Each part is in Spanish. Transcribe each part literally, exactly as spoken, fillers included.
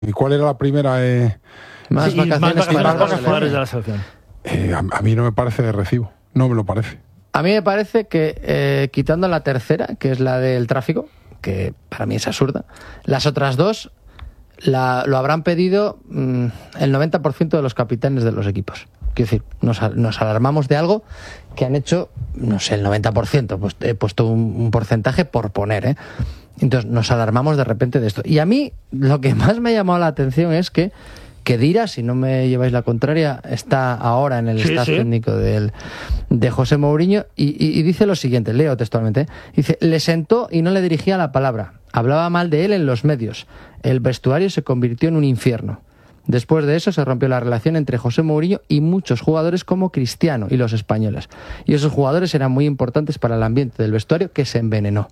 ¿Y cuál era la primera? Eh... Más Sí, vacaciones, más vacaciones para para los la jugadores de la selección. selección. Eh, a, a mí no me parece de recibo. No me lo parece. A mí me parece que, eh, quitando la tercera, que es la del tráfico, que para mí es absurda, las otras dos la, lo habrán pedido mmm, el noventa por ciento de los capitanes de los equipos. Quiero decir, nos, nos alarmamos de algo que han hecho, no sé, el noventa por ciento. Pues he puesto un, un porcentaje por poner, ¿eh? Entonces nos alarmamos de repente de esto. Y a mí lo que más me ha llamado la atención es que Khedira, si no me lleváis la contraria, está ahora en el Sí, staff sí. técnico del, de José Mourinho y, y, y dice lo siguiente, leo textualmente, ¿eh? Dice, le sentó y no le dirigía la palabra, hablaba mal de él en los medios, el vestuario se convirtió en un infierno. Después de eso se rompió la relación entre José Mourinho y muchos jugadores como Cristiano y los españoles. Y esos jugadores eran muy importantes para el ambiente del vestuario que se envenenó.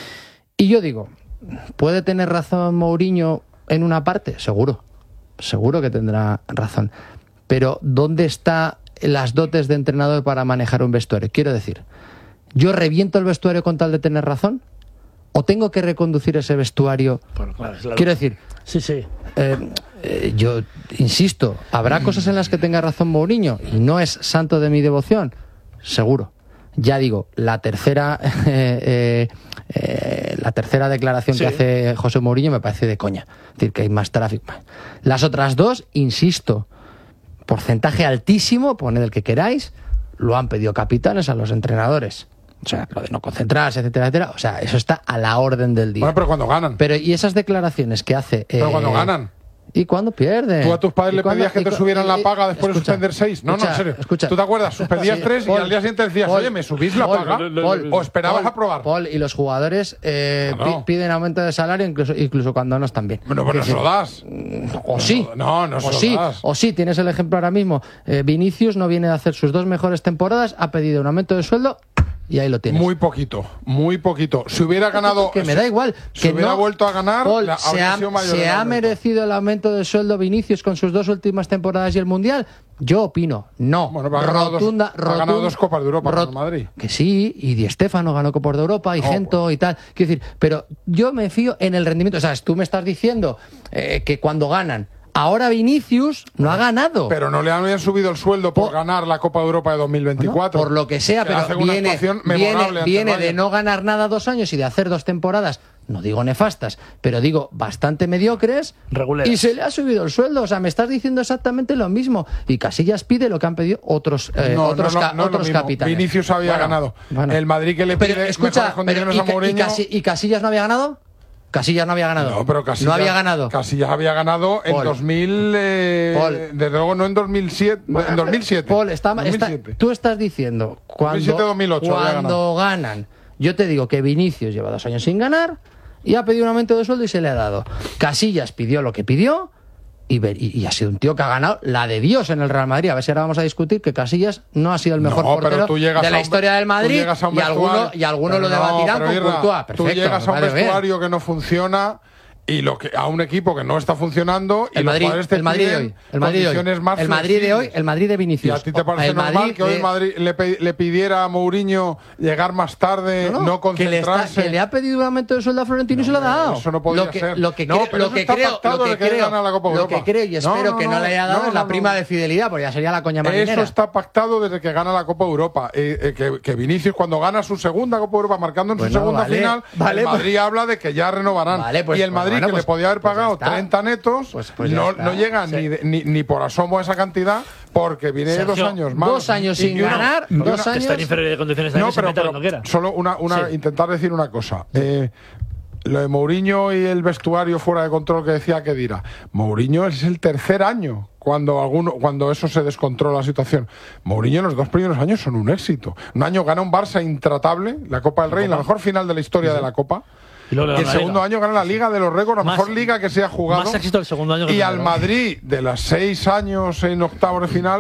Y yo digo, ¿puede tener razón Mourinho en una parte? Seguro. Seguro que tendrá razón. Pero ¿dónde están las dotes de entrenador para manejar un vestuario? Quiero decir, ¿yo reviento el vestuario con tal de tener razón? ¿O tengo que reconducir ese vestuario? Bueno, claro, es la- Quiero decir, Sí, sí. eh, eh, yo insisto, ¿habrá cosas en las que tenga razón Mourinho? Y no es santo de mi devoción. Seguro. Ya digo, la tercera eh, eh, eh, la tercera declaración Sí. que hace José Mourinho me parece de coña. Es decir, que hay más tráfico. Las otras dos, insisto, porcentaje altísimo, poned el que queráis, lo han pedido capitanes a los entrenadores. O sea, lo de no concentrarse, etcétera, etcétera. O sea, eso está a la orden del día. Bueno, pero cuando ganan. Pero y esas declaraciones que hace... Pero eh, cuando ganan. ¿Y cuándo pierden? ¿Tú a tus padres ¿Y le cuándo- pedías que y te cu- subieran y- la y- paga después de escucha, suspender seis? No, no, escucha, en serio. escucha. ¿Tú te acuerdas? Suspendías Sí, tres y Paul, al día siguiente decías, Paul, oye, ¿me subís la Paul, paga? Paul, ¿O esperabas Paul, aprobar? Paul, y los jugadores eh, No, no. pi- piden aumento de salario incluso, incluso cuando no están bien. Bueno, pues no se lo das. O sí. No, no se o lo sí, das. o sí, tienes el ejemplo ahora mismo. Eh, Vinicius no viene de hacer sus dos mejores temporadas, ha pedido un aumento de sueldo y ahí lo tienes. Muy poquito, muy poquito. Si hubiera ganado... Que me da igual. Si que hubiera no, vuelto a ganar, Paul, la- se habría ha, sido mayor se el ha aumento. merecido el aumento de sueldo Vinicius con sus dos últimas temporadas y el Mundial. Yo opino, no. Bueno, pero ha ganado dos- rotunda, ha ganado rotunda- dos Copas de Europa con rot- el Madrid. Que sí, y Di Stéfano ganó Copas de Europa, y No, Gento pues. y tal. Quiero decir, pero yo me fío en el rendimiento. O sea, tú me estás diciendo eh, que cuando ganan, ahora Vinicius no ha ganado. Pero no le habían subido el sueldo por Por- ganar la Copa de Europa de dos mil veinticuatro. Por lo que sea, Que pero hacen una viene, actuación viene, memorable ante viene el de Bayern. no ganar nada dos años y de hacer dos temporadas, no digo nefastas, pero digo bastante mediocres, Reguleras. y se le ha subido el sueldo. O sea, me estás diciendo exactamente lo mismo. Y Casillas pide lo que han pedido otros, eh, No, otros, no, no, ca- no es lo otros mismo. capitanes. Vinicius había Bueno, ganado. bueno. El Madrid que le pide Pero escucha, mejores condiciones pero, a ¿y, Ca- y Mourinho... Casi- ¿y Casillas no había ganado? Casillas no había ganado. No, pero Casillas, no había ganado. Casillas había ganado en Paul. dos mil... Eh, Paul. Desde luego no en dos mil siete. En dos mil siete. Paul, está, está- dos mil siete. tú estás diciendo cuando, dos mil siete, dos mil ocho había cuando ganan. Yo te digo que Vinicius lleva dos años sin ganar y ha pedido un aumento de sueldo y se le ha dado. Casillas pidió lo que pidió y, ver- y- y ha sido un tío que ha ganado la de Dios en el Real Madrid. A ver si ahora vamos a discutir que Casillas no ha sido el mejor No, pero portero tú llegas de la a un- historia del tú Madrid, llegas a un y alguno, vestuario- y alguno pero lo no, debatirán pero con Irra, Courtois. Perfecto, tú llegas a un vale, bien. vestuario que no funciona y lo que a un equipo que no está funcionando y El los Madrid, jugadores te el Madrid de piden hoy, el Madrid de hoy, condiciones más el Madrid de hoy, flexibles. el Madrid de ¿Y Vinicius. a ti te parece El normal Madrid que hoy de- el Madrid le, pe- le pidiera a Mourinho llegar más tarde, no, No, no, que, le está- concentrarse? que le ha pedido un aumento de sueldo a Florentino y se lo ha dado. Eso no podía lo que, ser. Lo que, No, creo, pero lo eso que está creo, pactado lo que de que creo, gana la Copa lo Europa. que creo y No, espero no, que no, no, le haya dado no, es la no, prima no. de fidelidad, porque ya sería la coña marinera. Eso está pactado desde que gana la Copa Europa. Eh, eh, que, que Vinicius, cuando gana su segunda Copa Europa, marcando en Bueno, su segunda vale, final, vale, el Madrid pues- habla de que ya renovarán. Vale, pues- y el pues Madrid, bueno, que pues- le podía haber pues ya pagado está. treinta netos, Pues- pues ya no, está. no llega Sí. ni, de- ni, ni por asomo a esa cantidad, porque viene de Sergio, dos años más. dos años sin ganar, dos Que años- está en inferior de condiciones también, No, se pero, meta pero cuando quiera. solo una, una Sí. intentar decir una cosa. Eh, lo de Mourinho y el vestuario fuera de control que decía que dirá. Mourinho es el tercer año cuando alguno, cuando eso se descontrola la situación. Mourinho en los dos primeros años son un éxito. Un año gana un Barça intratable, la Copa del Rey, la mejor final de la historia de la Copa. Y luego le Y el gana la segundo Liga. año gana la Liga de los récords, la Más- mejor liga que se ha jugado. más éxito el segundo año que el Y al primero. Madrid, de las seis años en octavos de final,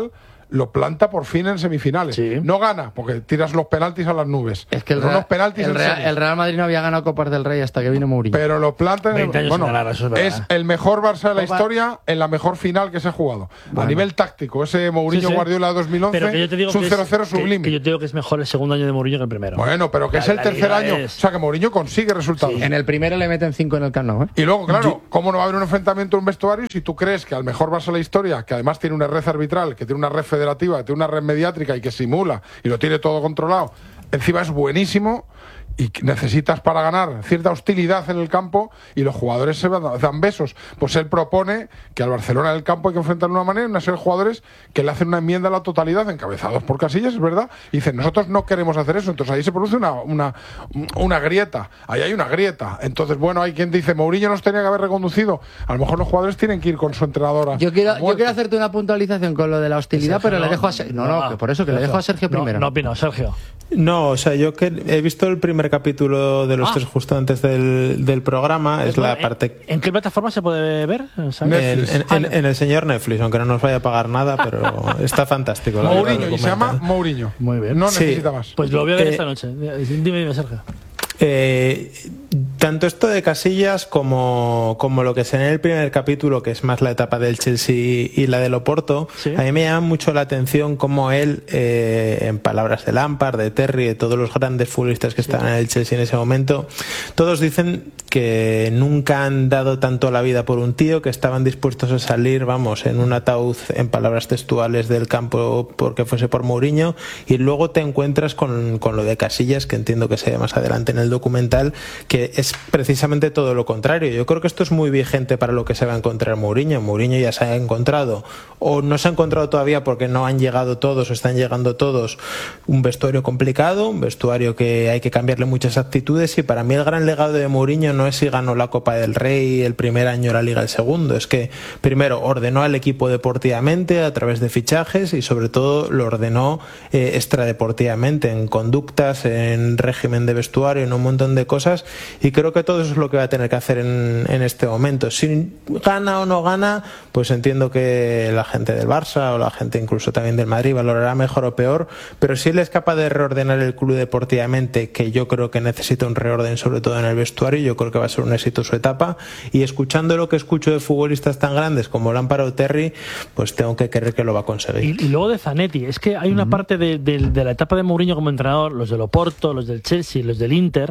lo planta por fin en semifinales. Sí. No gana, porque tiras los penaltis a las nubes. Es que el, Real, Real, penaltis el, Real, el Real Madrid no había ganado Copas del Rey hasta que vino Mourinho. Pero lo planta en el, bueno, ganar, es, es el mejor Barça de la Copa... historia en la mejor final que se ha jugado. Bueno. A nivel táctico, ese Mourinho sí, sí. Guardiola de dos mil once que yo te digo es un cero cero es, sublime. Que, que yo te digo que es mejor el segundo año de Mourinho que el primero. Bueno, pero que la, es el tercer año. Es... O sea, que Mourinho consigue resultados. Sí. En el primero le meten cinco en el Camp Nou, ¿eh? Y luego, claro, ¿cómo no va a haber un enfrentamiento en un vestuario si tú crees que al mejor Barça de la historia, que además tiene una red arbitral, que tiene una red federativa, que tiene una red mediática y que simula y lo tiene todo controlado, encima es buenísimo y necesitas para ganar cierta hostilidad en el campo y los jugadores se dan besos? Pues él propone que al Barcelona en el campo hay que enfrentar de una manera, una serie de jugadores que le hacen una enmienda a la totalidad, encabezados por Casillas, es verdad, y dicen, nosotros no queremos hacer eso. Entonces ahí se produce una, una, una grieta, ahí hay una grieta. Entonces, bueno, hay quien dice, Mourinho nos tenía que haber reconducido. A lo mejor los jugadores tienen que ir con su entrenadora. Yo quiero, yo quiero hacerte una puntualización con lo de la hostilidad, pero no, le dejo a Sergio. No, no, no, que por eso que Sergio. le dejo a Sergio no, primero. No opino, Sergio. No, o sea, yo que he visto el primer capítulo de los ah. tres justo antes del, del programa, es la ¿En, parte... ¿En qué plataforma se puede ver? En, en, en, en el señor Netflix, aunque no nos vaya a pagar nada, pero está fantástico. Mourinho, y se llama Mourinho. Muy bien. No sí. necesita más. Pues lo voy a ver eh, esta noche. Dime, dime, Sergio. Eh, tanto esto de Casillas como, como lo que se ve en el primer capítulo, que es más la etapa del Chelsea y la del Oporto, ¿sí? A mí me llama mucho la atención cómo él, eh, en palabras de Lampard, de Terry, de todos los grandes futbolistas que sí. estaban en el Chelsea en ese momento, todos dicen que nunca han dado tanto la vida por un tío, que estaban dispuestos a salir, vamos, en un ataúd, en palabras textuales, del campo porque fuese por Mourinho, y luego te encuentras con, con lo de Casillas, que entiendo que se ve más adelante en el documental, que es precisamente todo lo contrario. Yo creo que esto es muy vigente para lo que se va a encontrar Mourinho. Mourinho ya se ha encontrado, o no se ha encontrado todavía porque no han llegado todos o están llegando todos, un vestuario complicado, un vestuario que hay que cambiarle muchas actitudes, y para mí el gran legado de Mourinho no es si ganó la Copa del Rey el primer año, la Liga el segundo, es que primero ordenó al equipo deportivamente a través de fichajes y sobre todo lo ordenó eh, extradeportivamente, en conductas, en régimen de vestuario, en un montón de cosas, y creo que todo eso es lo que va a tener que hacer en, en este momento. Si gana o no gana, pues entiendo que la gente del Barça o la gente incluso también del Madrid valorará mejor o peor, pero si él es capaz de reordenar el club deportivamente, que yo creo que necesita un reorden sobre todo en el vestuario, yo creo que va a ser un éxito su etapa, y escuchando lo que escucho de futbolistas tan grandes como Lampard o Terry, pues tengo que creer que lo va a conseguir. Y, y luego de Zanetti, es que hay una uh-huh. parte de, de, de la etapa de Mourinho como entrenador, los del Oporto, los del Chelsea, los del Inter,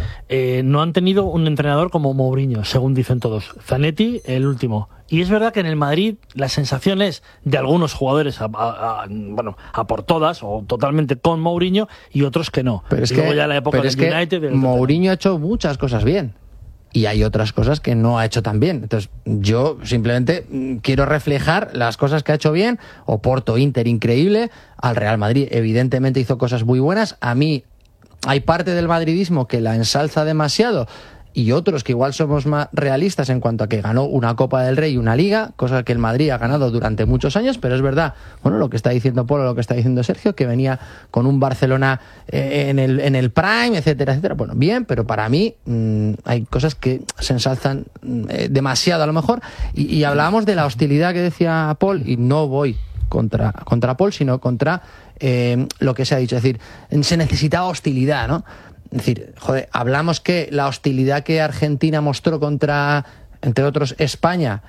eh, no han tenido un entrenador como Mourinho, según dicen todos. Zanetti, el último. Y es verdad que en el Madrid la sensación es de algunos jugadores a, a, a, bueno, a por todas o totalmente con Mourinho, y otros que no. Pero es y que, luego ya la época pero es del United, que Mourinho ha hecho muchas cosas bien y hay otras cosas que no ha hecho tan bien. Entonces yo simplemente quiero reflejar las cosas que ha hecho bien. Oporto, Inter, increíble. Al Real Madrid evidentemente hizo cosas muy buenas. A mí hay parte del madridismo que la ensalza demasiado, y otros que igual somos más realistas en cuanto a que ganó una Copa del Rey y una Liga, cosa que el Madrid ha ganado durante muchos años, pero es verdad, bueno, lo que está diciendo Polo, lo que está diciendo Sergio, que venía con un Barcelona eh, en el en el prime, etcétera, etcétera. Bueno, bien, pero para mí mmm, hay cosas que se ensalzan eh, demasiado a lo mejor, y, y hablábamos de la hostilidad que decía Paul, y no voy contra, contra Paul, sino contra eh, lo que se ha dicho, es decir, se necesitaba hostilidad, ¿no? Es decir, joder, hablamos que la hostilidad que Argentina mostró contra, entre otros, España,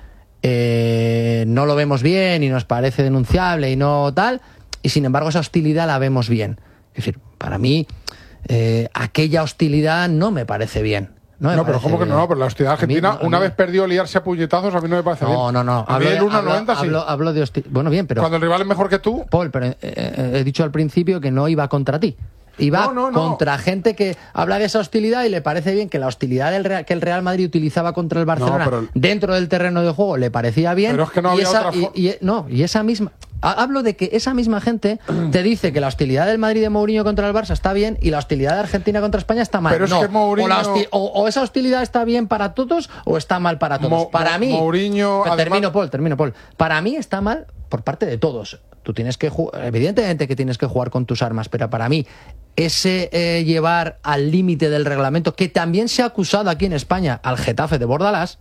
eh, no lo vemos bien y nos parece denunciable y no tal, y sin embargo esa hostilidad la vemos bien. Es decir, para mí eh, aquella hostilidad no me parece bien. No, no pero ¿cómo que no? no? Pero la hostilidad argentina, mí, una mí, vez perdió liarse a puñetazos, a mí no me parece no, bien. No, no, no. A mí el uno noventa sí. Hablo, hablo de hostilidad. Bueno, bien, pero... Cuando el rival es mejor que tú... Paul, pero eh, eh, he dicho al principio que no iba contra ti. Iba no, no, no. contra gente que habla de esa hostilidad y le parece bien que la hostilidad del Real, que el Real Madrid utilizaba contra el Barcelona no, pero... dentro del terreno de juego le parecía bien. Pero es que no había y esa, otra fo- y, y, no, y esa misma... Hablo de que esa misma gente te dice que la hostilidad del Madrid de Mourinho contra el Barça está bien y la hostilidad de Argentina contra España está mal. Pero es no. que Mourinho... o, la hosti- o, o esa hostilidad está bien para todos o está mal para todos. Mo- para mí... Mourinho... Además... Termino, Paul, termino, Paul. Para mí está mal por parte de todos. Tú tienes que jugar, evidentemente que tienes que jugar con tus armas, pero para mí ese eh, llevar al límite del reglamento, que también se ha acusado aquí en España al Getafe de Bordalás,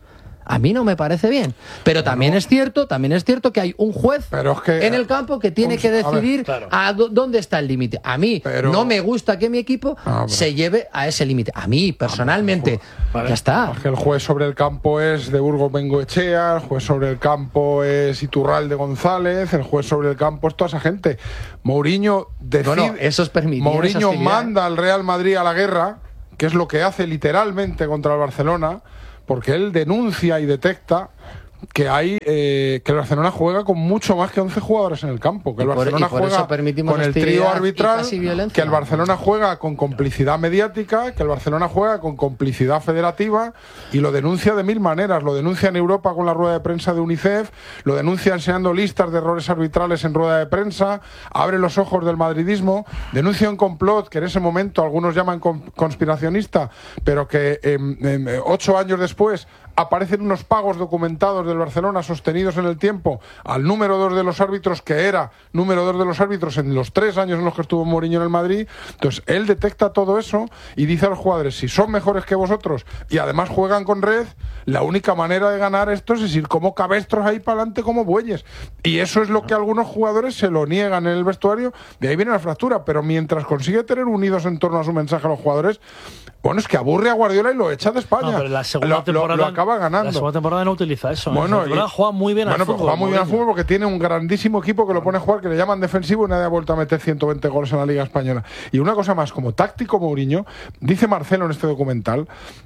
a mí no me parece bien. Pero también es cierto, también es cierto que hay un juez pero es que, en el campo que tiene que decidir a, ver, claro. a dónde está el límite. A mí pero, no me gusta que mi equipo no, se lleve a ese límite. A mí, personalmente, vale, ya está. Es que el juez sobre el campo es de Burgos Bengoechea, el juez sobre el campo es Iturralde González, el juez sobre el campo es toda esa gente. Mourinho decide, bueno, eso es permitido. Mourinho manda al Real Madrid a la guerra, que es lo que hace literalmente contra el Barcelona, porque él denuncia y detecta que hay eh, que el Barcelona juega con mucho más que once jugadores en el campo, que el Barcelona juega con el trío arbitral, que el Barcelona juega con complicidad mediática, que el Barcelona juega con complicidad federativa, y lo denuncia de mil maneras. Lo denuncia en Europa con la rueda de prensa de UNICEF, lo denuncia enseñando listas de errores arbitrales en rueda de prensa, abre los ojos del madridismo, denuncia un complot que en ese momento algunos llaman conspiracionista, pero que eh, eh, ocho años después aparecen unos pagos documentados del Barcelona sostenidos en el tiempo al número dos de los árbitros, que era número dos de los árbitros en los tres años en los que estuvo Mourinho en el Madrid. Entonces él detecta todo eso y dice a los jugadores: si son mejores que vosotros y además juegan con red, la única manera de ganar esto es ir como cabestros ahí para adelante como bueyes. Y eso es lo que algunos jugadores se lo niegan en el vestuario, de ahí viene la fractura. Pero mientras consigue tener unidos en torno a su mensaje a los jugadores, bueno, es que aburre a Guardiola y lo echa de España. No, pero la segunda lo, temporada, lo, lo acaba ganando. La segunda temporada no utiliza eso. Bueno, ¿eh? Y, juega muy bien bueno, al fútbol. Juega muy bien al fútbol porque tiene un grandísimo equipo que lo pone a jugar, que le llaman defensivo, y nadie ha vuelto a meter ciento veinte goles en la Liga Española. Y una cosa más, como táctico Mourinho, dice Marcelo en este documental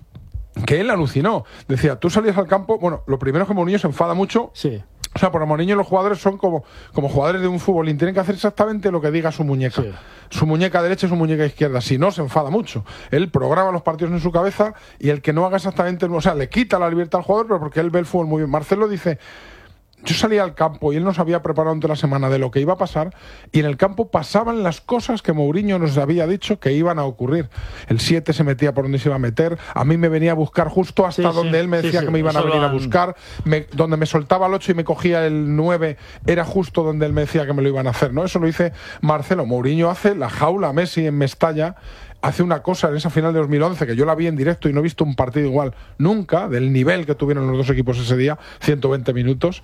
que él alucinó. Decía, tú salías al campo, bueno, lo primero es que Mourinho se enfada mucho. Sí. O sea, por Mourinho los jugadores son como, como jugadores de un futbolín, tienen que hacer exactamente lo que diga su muñeca. Sí. Su muñeca derecha y su muñeca izquierda. Si no, se enfada mucho. Él programa los partidos en su cabeza y el que no haga exactamente, o sea, le quita la libertad al jugador, pero porque él ve el fútbol muy bien. Marcelo dice: yo salía al campo y él nos había preparado ante la semana de lo que iba a pasar, y en el campo pasaban las cosas que Mourinho nos había dicho que iban a ocurrir. El siete se metía por donde se iba a meter, a mí me venía a buscar justo hasta sí, donde sí, él me decía sí, que me iban a venir a buscar, me, donde me soltaba el ocho y me cogía el nueve, era justo donde él me decía que me lo iban a hacer, ¿no? Eso lo dice Marcelo. Mourinho hace la jaula a Messi en Mestalla, hace una cosa en esa final de dos mil once que yo la vi en directo y no he visto un partido igual nunca, del nivel que tuvieron los dos equipos ese día, ciento veinte minutos.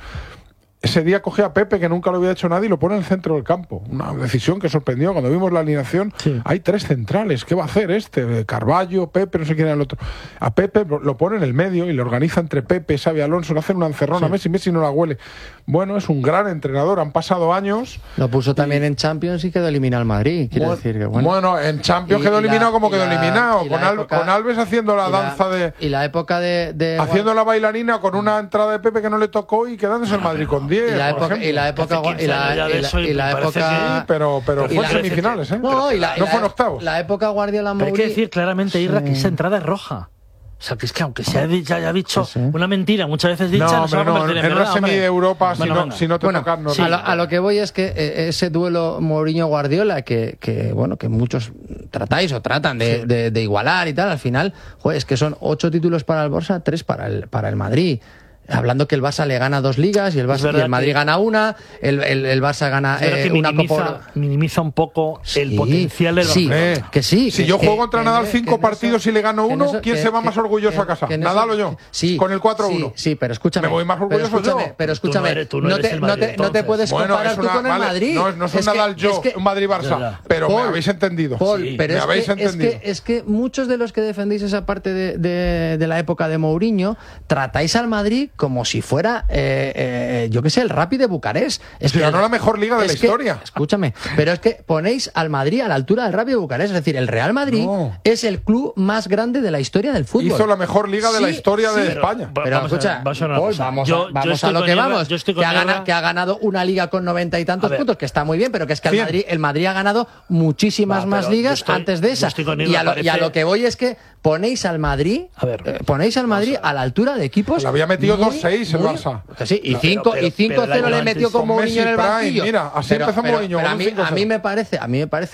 Ese día coge a Pepe, que nunca lo había hecho nadie, y lo pone en el centro del campo. Una decisión que sorprendió. Cuando vimos la alineación, sí. Hay tres centrales. ¿Qué va a hacer este? Carballo, Pepe, no sé quién era el otro. A Pepe lo pone en el medio y le organiza entre Pepe, Xavi Alonso, le hacen una encerrona. Sí. Messi, Messi no la huele. Bueno, es un gran entrenador. Han pasado años. Lo puso y... también en Champions y quedó eliminado al Madrid. Quiero bueno, decir que bueno. Bueno, en Champions y, quedó eliminado la, como quedó la, eliminado. Con, Al, época, con Alves haciendo la danza la, de. Y la época de. de haciendo la bailarina con una entrada de Pepe que no le tocó y quedándose el Madrid con diez. Y la época y la, y la, y la, y la época sí, pero pero fue en semifinales, ¿eh? No, y la, no y fue en octavos. La época Guardiola Mourinho. Pero hay que decir claramente, Irra, sí. que esa entrada es roja. O sea, que es que aunque se haya dicho sí, sí. una mentira muchas veces dicha, no, no se va a convertir no, en, en verdad. En una semi de Europa, bueno, si, no, bueno. si no te bueno, tocan, no. Sí, a, lo, a lo que voy es que eh, ese duelo Mourinho-Guardiola, que, que bueno, que muchos tratáis o tratan de, sí. de, de igualar y tal, al final, joder, es que son ocho títulos para el Barça, tres para el, para el Madrid. Hablando que el Barça le gana dos ligas y el, Barça, y el Madrid que... gana una, el, el, el Barça gana eh, una minimiza, Copa. Minimiza un poco sí, el potencial del sí, Barcelona. Que sí. Si que, yo que, juego contra que, Nadal cinco que partidos eso, y le gano uno, eso, ¿quién que, se va más orgulloso que, a casa? Que ¿Nadal o yo? Sí, con el cuatro uno. Sí, sí, pero escúchame. Me voy más orgulloso pero escúchame, yo. Pero escúchame, tú no, eres, tú no, no, te, Madrid, no, te, no te puedes bueno, comparar una, tú con el vale, Madrid. No, no soy es Nadal que, yo, es que, un Madrid-Barça. Pero Paul, me habéis entendido. Paul, sí, pero me es habéis que, entendido. Es que, es que muchos de los que defendéis esa parte de, de, de la época de Mourinho tratáis al Madrid como si fuera, eh, eh, yo qué sé, el Rapid de Bucarest. Es que ganó la mejor liga de la que, historia. Escúchame, pero es que ponéis al Madrid a la altura del Rapid de Bucarest. Es decir, el Real Madrid no. es el club más grande de la historia del fútbol. Hizo la mejor liga de sí, la historia sí, de pero, España. Pero, pero escucha, vamos a, Paul, vamos, yo, a, vamos yo a lo que Irra, vamos. Que ha, ganado, que ha ganado una liga con noventa y tantos puntos, que está muy bien, pero que es que el Madrid, el Madrid ha ganado muchísimas Va, más ligas estoy, antes de esa. Y a, lo, parece... y a lo que voy es que ponéis al Madrid, a ver, eh, ponéis al Madrid a, a la altura de equipos. Le había metido dos seis el Barça. Sí, y cinco cero le metió con Mourinho en el banquillo. Mira, así pero, empezó pero, Mourinho. Pero a mí, a mí me parece, a mí me parece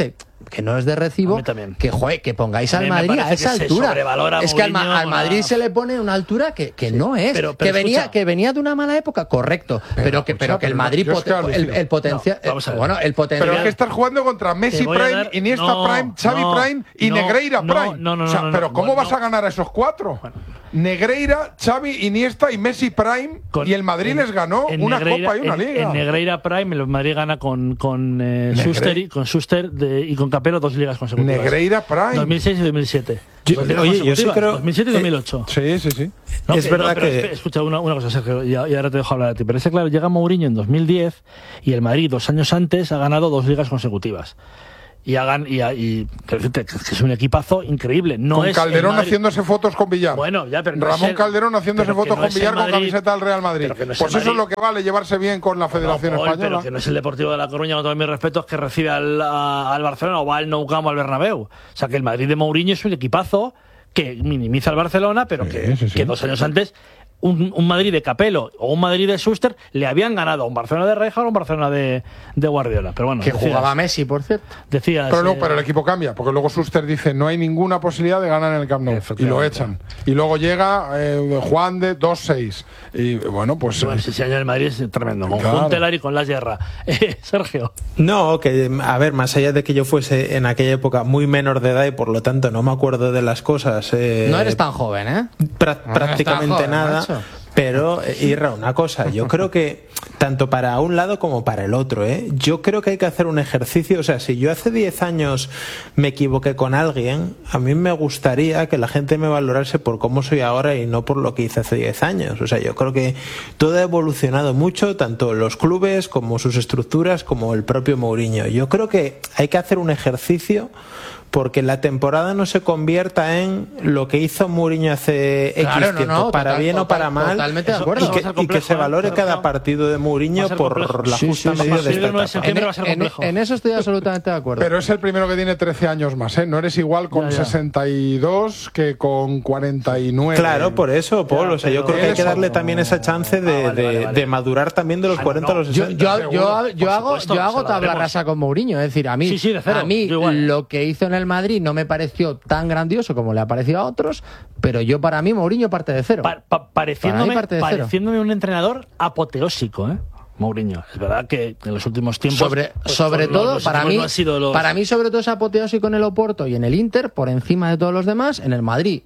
que no es de recibo que, joder, que pongáis al Madrid a esa altura. Es que al, Ma al Madrid se le pone una altura que, que sí, no es. Pero, pero que, venía, que venía de una mala época, correcto. Pero, pero que, pero que el Madrid, pot el, el potencial. No, bueno, el potencial. Pero es que estás jugando contra Messi Prime, dar, Iniesta no, Prime, Xavi no, Prime y no, Negreira no, Prime. No, no, no, o sea, no, no, pero no, ¿cómo no, vas no. a ganar a esos cuatro? Bueno. Negreira, Xavi, Iniesta y Messi Prime con, y el Madrid en, les ganó una Negreira, Copa y una en, Liga. En Negreira Prime el Madrid gana con, con eh, Schuster, y, con Schuster de, y con Capello dos ligas consecutivas. Negreira Prime. dos mil seis y dos mil siete. Yo, oye, yo sí creo... dos mil siete y dos mil ocho. Eh, sí, sí, sí. No, es que, verdad no, que... Espera, escucha una, una cosa, Sergio, y, y ahora te dejo hablar a ti. Pero es que, claro, llega Mourinho en dos mil diez y el Madrid dos años antes ha ganado dos ligas consecutivas. Y hagan y, y que es un equipazo increíble. No con es Calderón haciéndose fotos con Villar. Bueno, ya, pero no Ramón es el, Calderón haciéndose fotos no con Villar con camiseta del Real Madrid. No es pues eso es lo que vale llevarse bien con la Federación no, Paul, Española. Pero que no es el Deportivo de La Coruña, con todos mis respetos, que recibe al, a, al Barcelona o va al Nou Camp o al Bernabéu. O sea, que el Madrid de Mourinho es un equipazo que minimiza al Barcelona, pero sí, que, sí, sí. que dos años antes un, un Madrid de Capello o un Madrid de Schuster le habían ganado a un Barcelona de Rijkaard o un Barcelona de, de Guardiola. Pero bueno, que decías, jugaba Messi, por cierto. Decías, pero, no, eh, pero el equipo cambia, porque luego Schuster dice no hay ninguna posibilidad de ganar en el Camp Nou y lo echan. Y luego llega eh, Juan de dos seis. Y bueno, pues. Bueno, ese año el Madrid es tremendo. Con claro. Juntelar y con la Sierra. Eh, Sergio. No, que a ver, más allá de que yo fuese en aquella época muy menor de edad y por lo tanto no me acuerdo de las cosas. Eh, no eres tan joven, ¿eh? Pra no prácticamente joven, nada. Macho. Pero, Irra, una cosa, yo creo que tanto para un lado como para el otro, ¿eh? Yo creo que hay que hacer un ejercicio, o sea, si yo hace diez años me equivoqué con alguien, a mí me gustaría que la gente me valorase por cómo soy ahora y no por lo que hice hace diez años. O sea, yo creo que todo ha evolucionado mucho, tanto los clubes como sus estructuras, como el propio Mourinho. Yo creo que hay que hacer un ejercicio porque la temporada no se convierta en lo que hizo Mourinho hace claro, X tiempo, no, no, para total, bien total, o para mal, totalmente de acuerdo. y, que, complejo, y que se valore ¿eh? cada partido de Mourinho por la sí, justa sí, medida sí, de sí, esta etapa. En, va a ser en, en eso estoy absolutamente de acuerdo. Pero es el primero que tiene trece años más, ¿eh? No eres igual con ya, ya. sesenta y dos que con cuarenta y nueve. Claro, por eso, Paul. O sea, yo creo que hay que darle también esa chance de, ah, vale, de, vale, vale. de madurar también de los cuarenta a los sesenta. Yo, yo, yo, yo hago, yo hago tabla rasa con Mourinho. Es decir, a mí, sí, sí, a mí lo que hizo en el Madrid no me pareció tan grande como le ha parecido a otros, pero yo para mí Mourinho parte de cero. Pa pa pareciéndome, parte de pareciéndome un entrenador apoteósico, ¿eh? Mourinho. Es verdad que en los últimos tiempos sobre, pues, sobre todo los, los para mí no los... para mí sobre todo es apoteósico en el Oporto y en el Inter por encima de todos los demás. En el Madrid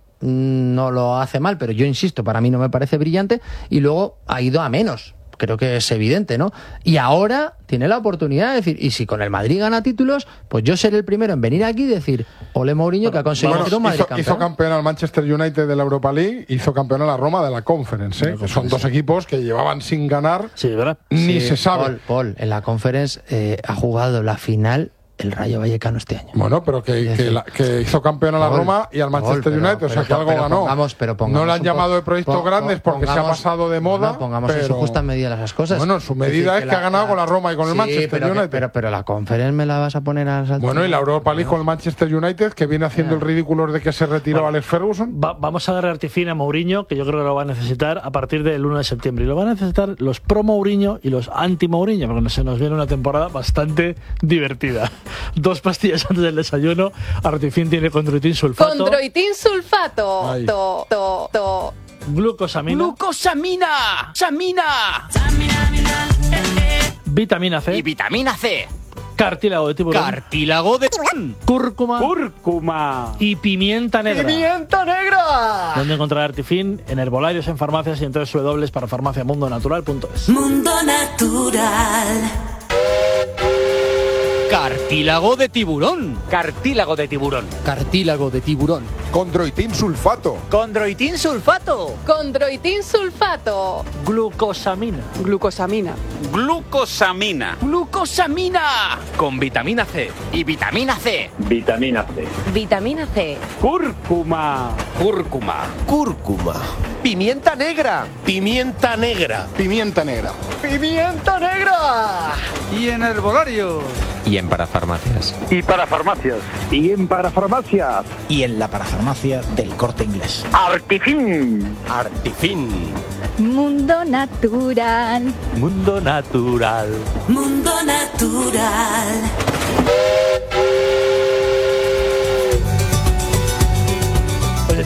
no lo hace mal, pero yo insisto, para mí no me parece brillante y luego ha ido a menos. Creo que es evidente, ¿no? Y ahora tiene la oportunidad de decir, y si con el Madrid gana títulos, pues yo seré el primero en venir aquí y decir, ole Mourinho, que ha conseguido bueno, un Madrid hizo, campeón. Hizo campeón al Manchester United de la Europa League, hizo campeón a la Roma de la Conference, ¿eh? Que son dos equipos que llevaban sin ganar, sí, ¿verdad? ni sí, se sabe. Paul, Paul, en la Conference eh, ha jugado la final el Rayo Vallecano este año. Bueno, pero que, que, la, que hizo campeón a la Paul, Roma y al Manchester Paul, pero, United, o sea pero, que algo pero ganó. Pongamos, pero pongamos no le han llamado de proyectos pon, grandes porque pongamos, se ha pasado de moda. No, pongamos pero... en su justa medida las cosas. Bueno, en su medida es, decir, es que, que la, ha ganado la, con la Roma y con sí, el Manchester pero United. Que, pero, pero la Conference me la vas a poner a las Bueno, y la Europa League con el Manchester United, que viene haciendo yeah. el ridículo desde que se retiró bueno, Alex Ferguson. Va, vamos a darle artifín a Mourinho, que yo creo que lo va a necesitar a partir del uno de septiembre. Y lo van a necesitar los pro Mourinho y los anti Mourinho, porque se nos viene una temporada bastante divertida. Dos pastillas antes del desayuno. Artifin tiene condroitin sulfato. Condroitin sulfato. To, to, to. Glucosamina. Glucosamina. Samina. Vitamina C. Y vitamina C. Cartílago de tiburón. Cartílago de tiburón. Cúrcuma. Cúrcuma. Y pimienta negra. ¡Pimienta negra! ¿Dónde encontrar Artifin? En herbolarios, en farmacias y en doble u doble u doble u punto farmacia mundo natural punto es. Mundo Natural. Cartílago de tiburón. Cartílago de tiburón. Cartílago de tiburón. Condroitin sulfato. Condroitin sulfato. Condroitin sulfato. Glucosamina. Glucosamina. Glucosamina. Glucosamina. Con vitamina C. Y vitamina C. Vitamina C. Vitamina C. Cúrcuma. Cúrcuma. Cúrcuma. Pimienta negra. Pimienta negra. Pimienta negra. Pimienta negra. Y en herbolario. Y en parafarmacias. Y para farmacias. Y en parafarmacias. Y en la parafarmacia del Corte Inglés. Artifin. Artifin. Mundo Natural. Mundo Natural. Mundo Natural.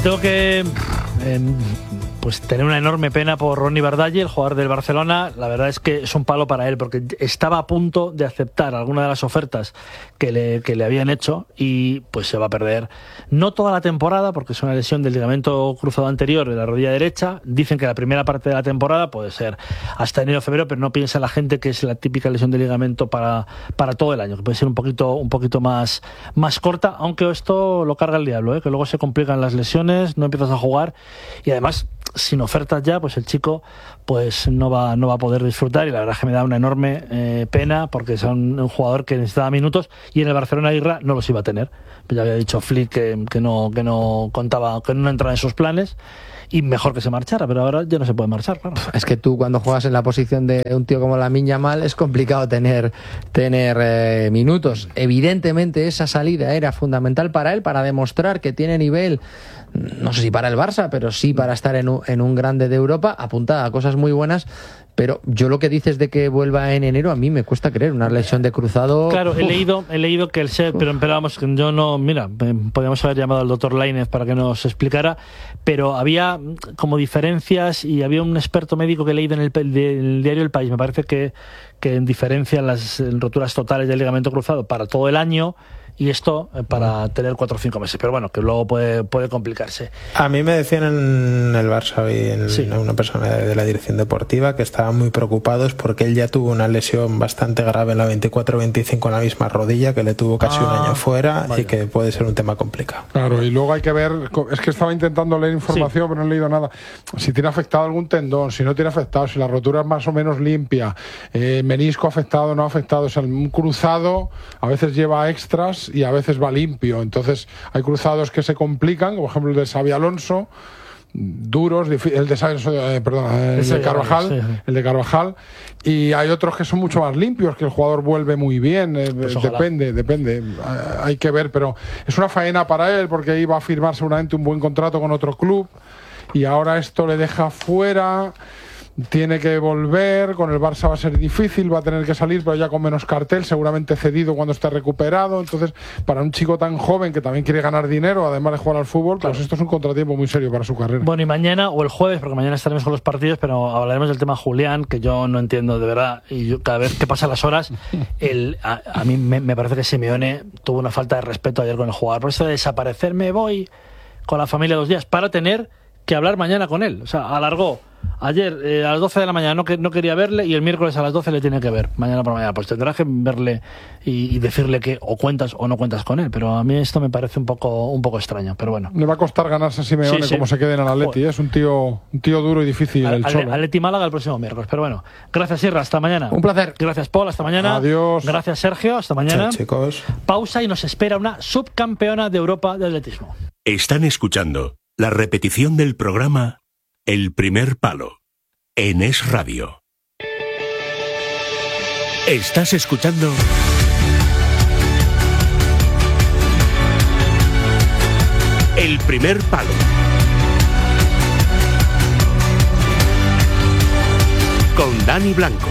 tengo que eh, pues tener una enorme pena por Ronny Bardalle, el jugador del Barcelona. La verdad es que es un palo para él, porque estaba a punto de aceptar alguna de las ofertas que le, que le habían hecho y pues se va a perder no toda la temporada, porque es una lesión del ligamento cruzado anterior de la rodilla derecha. Dicen que la primera parte de la temporada puede ser hasta enero o febrero, pero no piensa la gente que es la típica lesión de ligamento para, para todo el año, que puede ser un poquito, un poquito más, más corta, aunque esto lo carga el diablo, ¿eh? Que luego se complican las lesiones, no empiezas a jugar y además sin ofertas ya, pues el chico pues no va, no va a poder disfrutar, y la verdad es que me da una enorme eh, pena, porque es un, un jugador que necesitaba minutos y en el Barcelona Aguirre no los iba a tener. Ya había dicho Flick que, que no que no contaba, que no entraba en sus planes, y mejor que se marchara, pero ahora ya no se puede marchar, claro. Es que tú, cuando juegas en la posición de un tío como Lamine Yamal, es complicado tener, tener eh, minutos. Evidentemente esa salida era fundamental para él, para demostrar que tiene nivel, no sé si para el Barça, pero sí para estar en un, en un grande de Europa, apuntada a cosas muy buenas. Pero yo lo que dices de que vuelva en enero, a mí me cuesta creer. Una lesión de cruzado... Claro, uf. he leído he leído que el S E D, pero, pero vamos, que yo no... Mira, podríamos haber llamado al doctor Lainez para que nos explicara, pero había como diferencias, y había un experto médico que he leído en el, en el diario El País, me parece que, que diferencian las roturas totales del ligamento cruzado para todo el año, y esto para tener cuatro o cinco meses, pero bueno, que luego puede, puede complicarse. A mí me decían en el Barça hoy, en sí. una persona de la dirección deportiva, que estaban muy preocupados porque él ya tuvo una lesión bastante grave en la veinticuatro veinticinco en la misma rodilla, que le tuvo casi ah, un año fuera, vaya. Y que puede ser un tema complicado. Claro, y luego hay que ver, es que estaba intentando leer información, sí. pero no he leído nada. Si tiene afectado algún tendón, si no tiene afectado, si la rotura es más o menos limpia, eh, menisco afectado, no afectado, o sea, un cruzado a veces lleva extras y a veces va limpio. Entonces hay cruzados que se complican, por ejemplo el de Xabi Alonso, duros, el de Xabi, eh, perdón, el de Carvajal, sí, sí. el de Carvajal, y hay otros que son mucho más limpios, que el jugador vuelve muy bien, eh, pues depende, depende, hay que ver, pero es una faena para él, porque iba a firmar seguramente un buen contrato con otro club y ahora esto le deja fuera. Tiene que volver, con el Barça va a ser difícil, va a tener que salir, pero ya con menos cartel, seguramente cedido cuando esté recuperado. Entonces, para un chico tan joven que también quiere ganar dinero, además de jugar al fútbol, claro. pues esto es un contratiempo muy serio para su carrera. Bueno, y mañana o el jueves, porque mañana estaremos con los partidos, pero hablaremos del tema Julián, que yo no entiendo de verdad, y yo, cada vez que pasan las horas, el, a, a mí me, me parece que Simeone tuvo una falta de respeto ayer con el jugador. Por eso de desaparecer, me voy con la familia dos días para tener que hablar mañana con él. O sea, alargó ayer eh, a las doce de la mañana, no, que, no quería verle, y el miércoles a las doce le tiene que ver, mañana por mañana. Pues tendrás que verle y, y decirle que o cuentas o no cuentas con él. Pero a mí esto me parece un poco un poco extraño, pero bueno. Le va a costar ganarse a Simeone sí, sí. como se quede en el Atleti, ¿eh? Es un tío un tío duro y difícil al, el Cholo. Atleti Málaga el próximo miércoles, pero bueno. Gracias, Sierra, hasta mañana. Un placer. Gracias, Paul, hasta mañana. Adiós. Gracias, Sergio, hasta mañana. Chao, chicos. Pausa y nos espera una subcampeona de Europa de atletismo. Están escuchando la repetición del programa El Primer Palo en Es Radio. Estás escuchando El Primer Palo con Dani Blanco.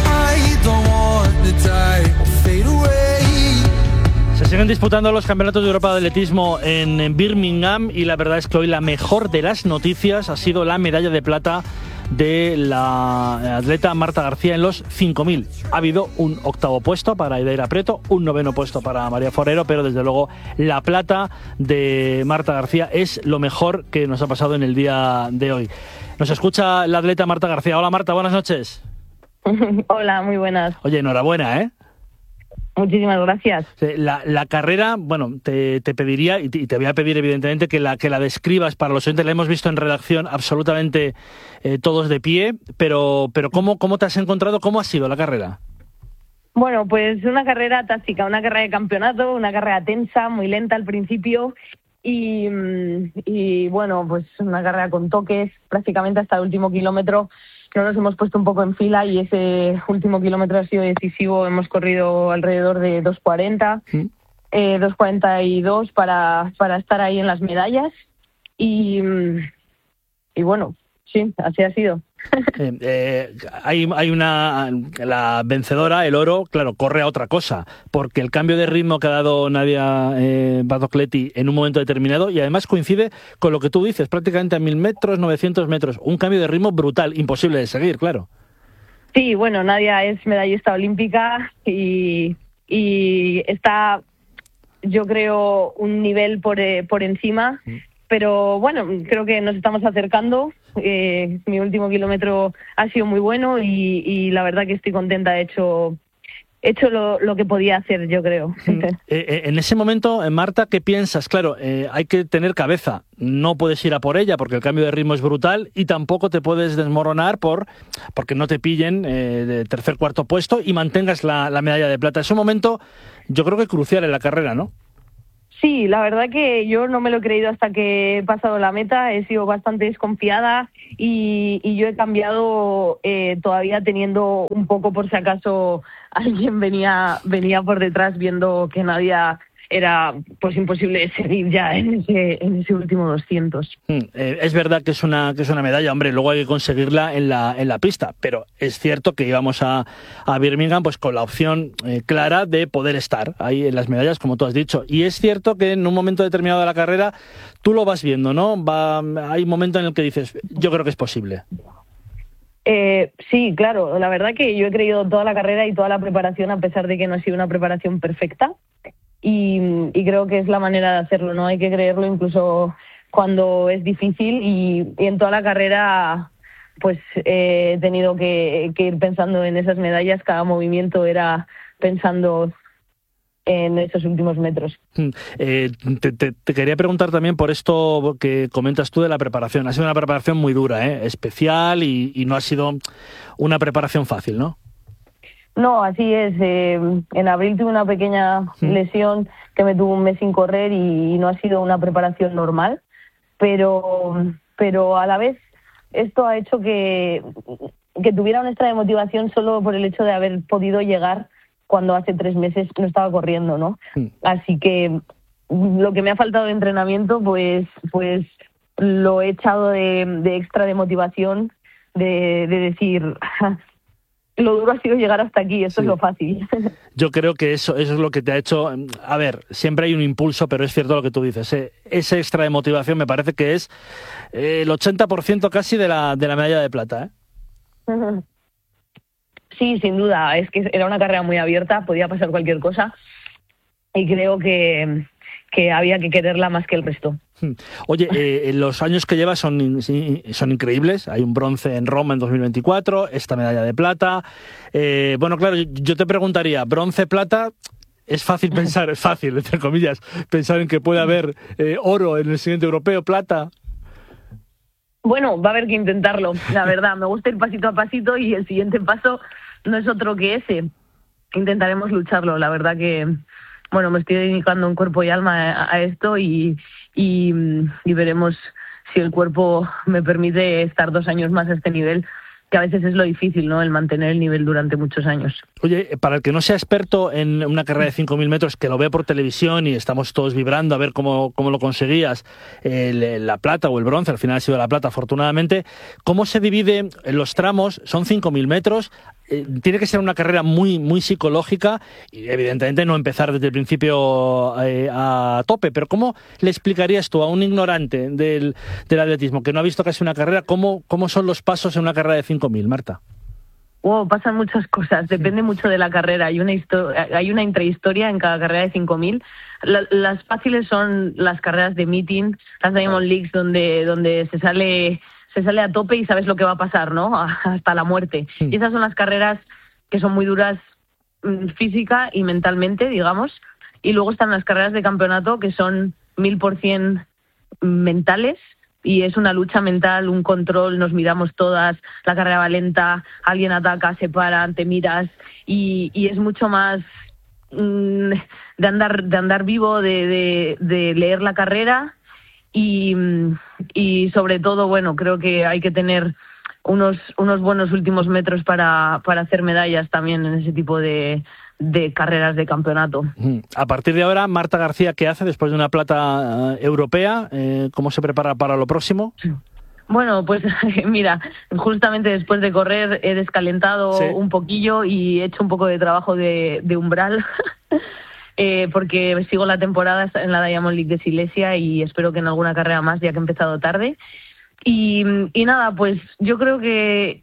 Se siguen disputando los campeonatos de Europa de atletismo en, en Birmingham, y la verdad es que hoy la mejor de las noticias ha sido la medalla de plata de la atleta Marta García en los cinco mil. Ha habido un octavo puesto para Idaira Prieto, un noveno puesto para María Forero, pero desde luego la plata de Marta García es lo mejor que nos ha pasado en el día de hoy. Nos escucha la atleta Marta García. Hola Marta, buenas noches. Hola, muy buenas. Oye, enhorabuena, ¿eh? Muchísimas gracias. La, la carrera, bueno, te, te pediría, y te, y te voy a pedir evidentemente que la, que la describas para los oyentes. La hemos visto en redacción absolutamente eh, todos de pie, pero, pero ¿cómo, ¿cómo te has encontrado? ¿Cómo ha sido la carrera? Bueno, pues una carrera táctica, una carrera de campeonato, una carrera tensa, muy lenta al principio, y, y bueno, pues una carrera con toques prácticamente hasta el último kilómetro. No nos hemos puesto un poco en fila y ese último kilómetro ha sido decisivo. Hemos corrido alrededor de dos cuarenta, ¿sí? eh, dos cuarenta y dos para, para estar ahí en las medallas. Y, y bueno, sí, así ha sido. Eh, eh, hay, hay una la vencedora, el oro, claro, corre a otra cosa, porque el cambio de ritmo que ha dado Nadia eh, Battocletti en un momento determinado, y además coincide con lo que tú dices, prácticamente a mil metros, novecientos metros, un cambio de ritmo brutal, imposible de seguir, claro. Sí, bueno, Nadia es medallista olímpica y, y está, yo creo, un nivel por, eh, por encima. Mm. Pero bueno, creo que nos estamos acercando. Eh, mi último kilómetro ha sido muy bueno y, y la verdad que estoy contenta. He hecho, he hecho lo, lo que podía hacer, yo creo. Mm. Eh, en ese momento, Marta, ¿qué piensas? Claro, eh, hay que tener cabeza. No puedes ir a por ella porque el cambio de ritmo es brutal y tampoco te puedes desmoronar por porque no te pillen eh, de tercer, cuarto puesto y mantengas la, la medalla de plata. Es un momento, yo creo que crucial en la carrera, ¿no? Sí, la verdad que yo no me lo he creído hasta que he pasado la meta, he sido bastante desconfiada y, y yo he cambiado eh, todavía teniendo un poco por si acaso alguien venía venía por detrás viendo que Nadia era pues imposible de seguir ya en ese en ese último doscientos. Mm, eh, es verdad que es una que es una medalla, hombre, luego hay que conseguirla en la en la pista, pero es cierto que íbamos a, a Birmingham pues con la opción eh, clara de poder estar ahí en las medallas, como tú has dicho, y es cierto que en un momento determinado de la carrera tú lo vas viendo, ¿no? Va, hay un momento en el que dices, yo creo que es posible. Eh, sí, claro, la verdad que yo he creído toda la carrera y toda la preparación, a pesar de que no ha sido una preparación perfecta. Y, y creo que es la manera de hacerlo, ¿no? Hay que creerlo incluso cuando es difícil y, y en toda la carrera pues eh, he tenido que, que ir pensando en esas medallas, cada movimiento era pensando en esos últimos metros. Eh, te, te, te quería preguntar también por esto que comentas tú de la preparación. Ha sido una preparación muy dura, ¿eh? Especial y, y no ha sido una preparación fácil, ¿no? No, así es. Eh, en abril tuve una pequeña lesión que me tuvo un mes sin correr y, y no ha sido una preparación normal, pero, pero a la vez esto ha hecho que, que tuviera un extra de motivación solo por el hecho de haber podido llegar cuando hace tres meses no estaba corriendo, ¿no? Sí. Así que lo que me ha faltado de entrenamiento, pues, pues lo he echado de, de extra de motivación, de, de decir... Lo duro ha sido llegar hasta aquí, eso sí. Es lo fácil. Yo creo que eso, eso es lo que te ha hecho... A ver, siempre hay un impulso, pero es cierto lo que tú dices. Eh, ese extra de motivación me parece que es eh, el ochenta por ciento casi de la, de la medalla de plata, ¿eh? Sí, sin duda. Es que era una carrera muy abierta, podía pasar cualquier cosa. Y creo que, que había que quererla más que el resto. Oye, eh, los años que llevas son, son increíbles. Hay un bronce en Roma en dos mil veinticuatro, esta medalla de plata. Eh, bueno, claro, yo te preguntaría, bronce, plata, es fácil pensar, es fácil, entre comillas, pensar en que puede haber eh, oro en el siguiente europeo, plata. Bueno, va a haber que intentarlo, la verdad. Me gusta ir pasito a pasito y el siguiente paso no es otro que ese. Intentaremos lucharlo, la verdad que... Bueno, me estoy dedicando en cuerpo y alma a, a esto y, y, y veremos si el cuerpo me permite estar dos años más a este nivel, que a veces es lo difícil, ¿no? El mantener el nivel durante muchos años. Oye, para el que no sea experto en una carrera de cinco mil metros, que lo ve por televisión y estamos todos vibrando a ver cómo, cómo lo conseguías, eh, la plata o el bronce, al final ha sido la plata, afortunadamente, ¿cómo se divide en los tramos? Son cinco mil metros, eh, tiene que ser una carrera muy, muy psicológica y evidentemente no empezar desde el principio eh, a tope, pero ¿cómo le explicarías tú a un ignorante del, del atletismo que no ha visto casi una carrera, cómo, cómo son los pasos en una carrera de cinco mil, Marta? Wow, pasan muchas cosas, depende mucho de la carrera. Hay una historia, hay una intrahistoria en cada carrera de cinco mil. La, las fáciles son las carreras de meeting, las Diamond Leagues, donde donde se sale se sale a tope y sabes lo que va a pasar, ¿no? Hasta la muerte. Sí. Y esas son las carreras que son muy duras física y mentalmente, digamos. Y luego están las carreras de campeonato que son mil por cien mentales. Y es una lucha mental, un control, nos miramos todas, la carrera va lenta, alguien ataca, se para, te miras y, y es mucho más mmm, de andar de andar vivo, de, de, de leer la carrera y, y sobre todo, bueno, creo que hay que tener unos unos buenos últimos metros para, para hacer medallas también en ese tipo de... de carreras de campeonato. A partir de ahora, Marta García, ¿qué hace después de una plata uh, europea? Eh, ¿Cómo se prepara para lo próximo? Bueno, pues mira, justamente después de correr he descalentado sí. un poquillo y he hecho un poco de trabajo de, de umbral, eh, porque sigo la temporada en la Diamond League de Silesia y espero que en alguna carrera más, ya que he empezado tarde. Y, y nada, pues yo creo que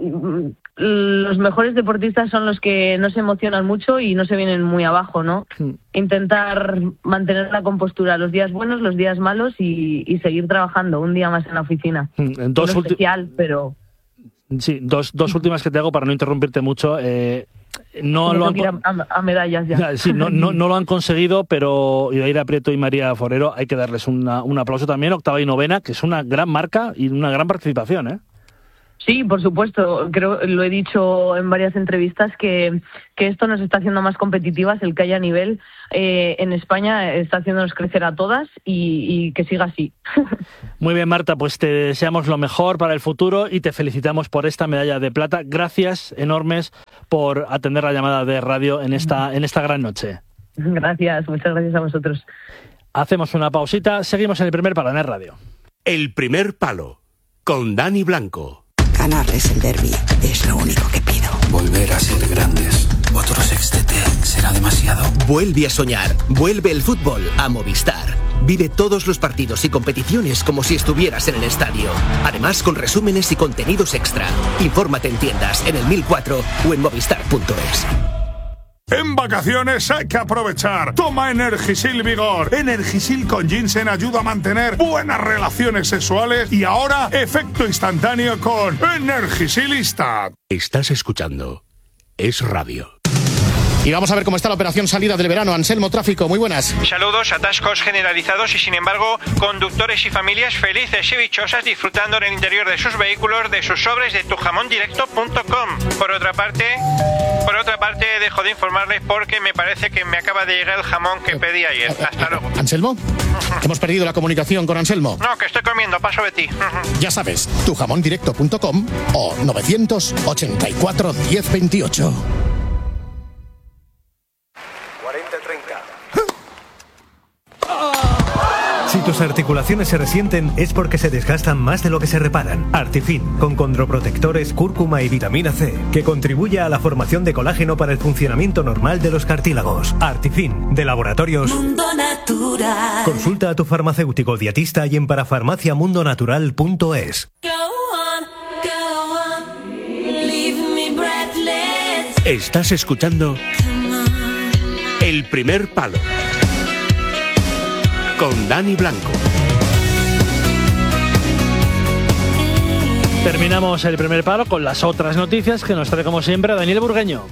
los mejores deportistas son los que no se emocionan mucho y no se vienen muy abajo, ¿no? Sí. Intentar mantener la compostura los días buenos, los días malos y, y seguir trabajando un día más en la oficina. Dos no especial, pero... Sí, dos, dos últimas que te hago para no interrumpirte mucho. Eh, no lo han... ir a, a medallas ya. Sí, no, no, no lo han conseguido, pero Idaira Prieto y María Forero hay que darles una, un aplauso también. Octava y novena, que es una gran marca y una gran participación, ¿eh? Sí, por supuesto. Creo, lo he dicho en varias entrevistas, que, que esto nos está haciendo más competitivas, el que haya nivel eh, en España está haciéndonos crecer a todas y, y que siga así. Muy bien, Marta, pues te deseamos lo mejor para el futuro y te felicitamos por esta medalla de plata. Gracias enormes por atender la llamada de radio en esta, en esta gran noche. Gracias, muchas gracias a vosotros. Hacemos una pausita, seguimos en el primer palo en el radio. El primer palo, con Dani Blanco. Ganarles el derbi es lo único que pido. Volver a ser grandes. Otro sextete será demasiado. Vuelve a soñar. Vuelve el fútbol a Movistar. Vive todos los partidos y competiciones como si estuvieras en el estadio. Además, con resúmenes y contenidos extra. Infórmate en tiendas, en el mil cuatro o en movistar punto es. En vacaciones hay que aprovechar. Toma Energisil Vigor. Energisil con ginseng ayuda a mantener buenas relaciones sexuales y ahora efecto instantáneo con Energisil Instant. Estás escuchando Es Radio. Y vamos a ver cómo está la operación salida del verano. Anselmo, tráfico, muy buenas. Saludos, atascos generalizados y sin embargo conductores y familias felices y dichosas disfrutando en el interior de sus vehículos de sus sobres de tu jamón directo punto com. Por otra parte, por otra parte dejo de informarles porque me parece que me acaba de llegar el jamón que pedí ayer. Hasta luego. ¿Anselmo? Hemos perdido la comunicación con Anselmo. No, que estoy comiendo, paso de ti. Ya sabes, tu jamón directo punto com o novecientos ochenta y cuatro diez veintiocho. Si tus articulaciones se resienten es porque se desgastan más de lo que se reparan. Artifin, con condroprotectores, cúrcuma y vitamina C, que contribuye a la formación de colágeno para el funcionamiento normal de los cartílagos. Artifin, de Laboratorios Mundo Natural. Consulta a tu farmacéutico dietista y en parafarmacia mundo natural punto es. Estás escuchando El Primer Palo con Dani Blanco. Terminamos el primer palo con las otras noticias que nos trae como siempre Daniel Burgueño.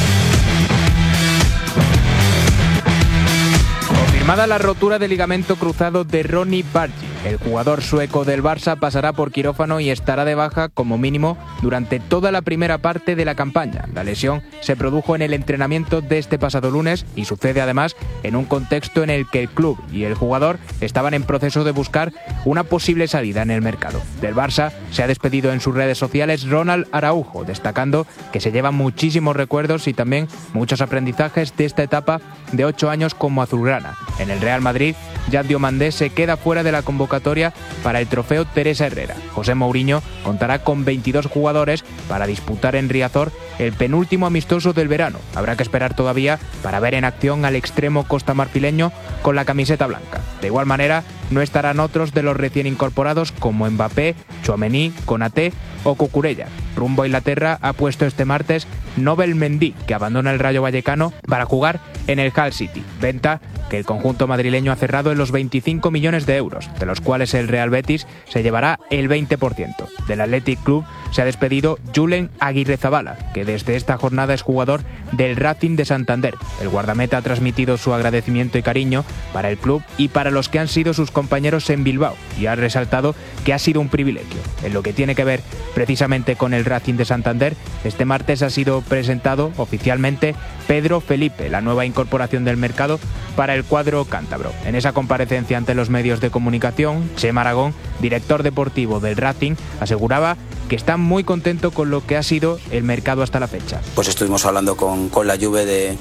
Confirmada la rotura del ligamento cruzado de Ronny Bargi. El jugador sueco del Barça pasará por quirófano y estará de baja como mínimo durante toda la primera parte de la campaña. La lesión se produjo en el entrenamiento de este pasado lunes y sucede además en un contexto en el que el club y el jugador estaban en proceso de buscar una posible salida en el mercado. Del Barça se ha despedido en sus redes sociales Ronald Araujo, destacando que se llevan muchísimos recuerdos y también muchos aprendizajes de esta etapa de ocho años como azulgrana. En el Real Madrid, Yad Diomandé se queda fuera de la convocatoria para el trofeo Teresa Herrera. José Mourinho contará con veintidós jugadores para disputar en Riazor el penúltimo amistoso del verano. Habrá que esperar todavía para ver en acción al extremo costamarfileño con la camiseta blanca. De igual manera, no estarán otros de los recién incorporados como Mbappé, Tchouaméni, Konaté o Cucurella. Rumbo a Inglaterra ha puesto este martes Nobel Mendy, que abandona el Rayo Vallecano para jugar en el Hull City. Venta que el conjunto madrileño ha cerrado en los veinticinco millones de euros, de los cuales el Real Betis se llevará el veinte por ciento. Del Athletic Club se ha despedido Julen Aguirrezabala, que desde esta jornada es jugador del Racing de Santander. El guardameta ha transmitido su agradecimiento y cariño para el club y para los que han sido sus compañeros en Bilbao y ha resaltado que ha sido un privilegio. En lo que tiene que ver precisamente con el Racing de Santander, este martes ha sido presentado oficialmente Pedro Felipe, la nueva incorporación del mercado para el cuadro cántabro. En esa comparecencia ante los medios de comunicación, Chema Aragón, director deportivo del Racing, aseguraba que está muy contento con lo que ha sido el mercado hasta la fecha. Pues estuvimos hablando con, con la Juve de,